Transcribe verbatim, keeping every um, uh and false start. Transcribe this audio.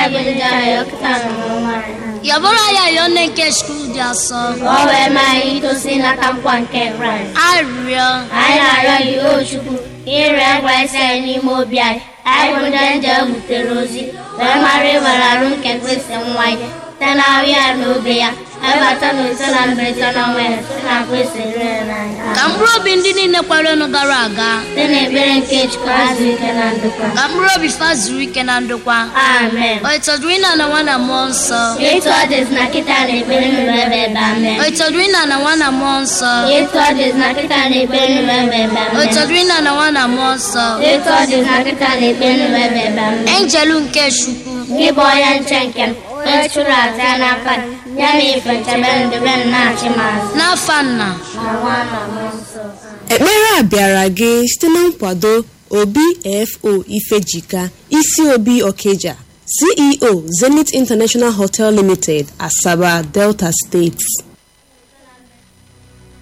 Yabora ya yone ke school jaso. Owe mai to sina kampwan ke Christ. Ario. Ana ro yo chuku. Ire kwese ni mo bia. Ai wonda buterozi. Ba mare vararun ke kwese mwai. Tana wi ano bia. Abata no sana mbeta na we. Na kwese rena. Kambro bindini ne kwalo no garaga. Tene beren ke chkazi kenandukwa. Kambro bi fazuri kenandukwa. Amen. Oitodwina na wana monso. Yeto ades na kita ne beren bebe amen. Oitodwina na wana monso. Yeto ades na kita ne beren bebe amen. Oitodwina na wana monso. Yeto ades na kita ne beren bebe amen. Angelu nke shuku. Giboyan chenken. Echura tana kan. Yami fenche ben de ben na chimas. Na fanna. Na wana monso. Ekpere a bịara gị site na nkwado Obi F O Ifejika, isi Obi Okeja, C E O Zenith International Hotel Limited, Asaba, Delta State.